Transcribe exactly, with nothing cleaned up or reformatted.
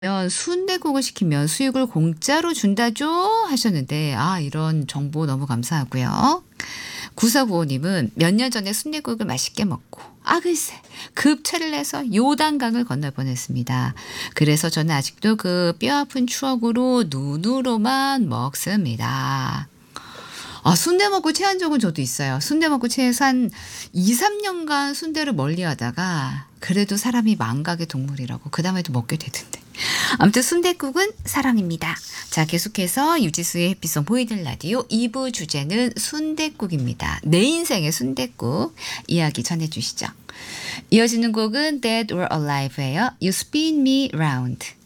면 순댓국을 시키면 수육을 공짜로 준다죠 하셨는데 아 이런 정보 너무 감사하고요. 구사구오 님은 몇 년 전에 순댓국을 맛있게 먹고 아 글쎄 급체를 내서 요단강을 건널 뻔했습니다. 그래서 저는 아직도 그 뼈아픈 추억으로 눈으로만 먹습니다. 아 순대 먹고 체한 적은 저도 있어요. 순대 먹고 체해서 한 이삼 년간 순대를 멀리하다가 그래도 사람이 망각의 동물이라고 그다음에도 먹게 되던데. 아무튼 순댓국은 사랑입니다. 자 계속해서 유지수의 해피송 보이는 라디오 이 부 주제는 순댓국입니다. 내 인생의 순댓국 이야기 전해주시죠. 이어지는 곡은 Dead or Alive예요. You Spin Me Round.